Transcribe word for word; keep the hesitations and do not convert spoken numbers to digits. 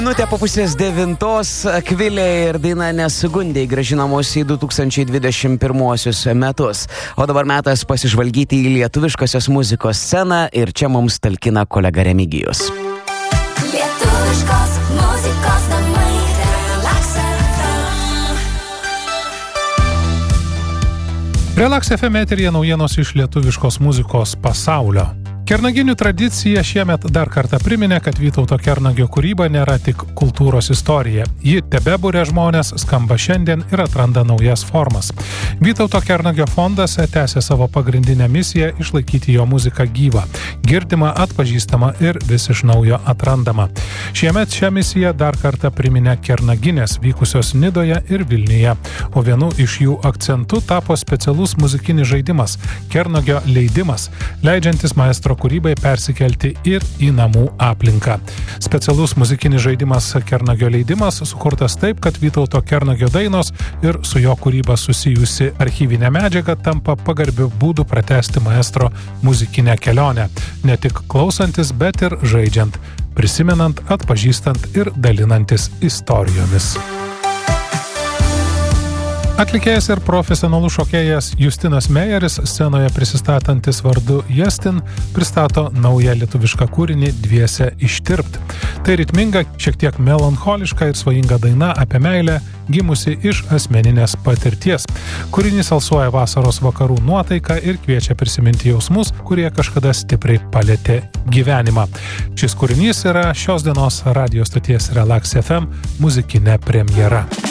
Minutė po pusės devintos, Akvilė ir daina Nesugundei grąžinamos į du tūkstančiai dvidešimt pirmuosius metus. O dabar metas pasižvalgyti į lietuviškosios muzikos sceną ir čia mums talkina kolega Remigijus. Lietuviškos muzikos namai Relax F M. Relax F M eteryje naujienos iš lietuviškos muzikos pasaulio. Kernaginių tradicija šiemet dar kartą priminė, kad Vytauto Kernagio kūryba nėra tik kultūros istorija. Ji tebeburia žmonės, skamba šiandien ir atranda naujas formas. Vytauto Kernagio fondas tęsia savo pagrindinę misiją išlaikyti jo muziką gyvą, girdimą, atpažįstamą ir vis iš naujo atrandamą. Šiemet šią misiją dar kartą priminė Kernaginės, vykusios Nidoje ir Vilniuje, o vienu iš jų akcentų tapo specialus muzikinis žaidimas – Kernagio leidimas, leidžiantis maestro kūrybai persikelti ir į namų aplinką. Specialus muzikinis žaidimas Kernagio leidimas sukurtas taip, kad Vytauto Kernagio dainos ir su jo kūryba susijusi archyvinė medžiaga tampa pagarbiu būdu pratęsti maestro muzikinę kelionę, ne tik klausantis, bet ir žaidžiant, prisimenant, atpažįstant ir dalinantis istorijomis. Atlikėjas ir profesionalus šokėjas Justinas Mejeris, scenoje prisistatantis vardu Justin, pristato naują lietuvišką kūrinį Dviese ištirpt. Tai ritminga, šiek tiek melancholiška ir svajinga daina apie meilę, gimusi iš asmeninės patirties. Kūrinys alsuoja vasaros vakarų nuotaiką ir kviečia prisiminti jausmus, kurie kažkada stipriai palietė gyvenimą. Šis kūrinys yra šios dienos radijo stoties Relax F M muzikinė premjera.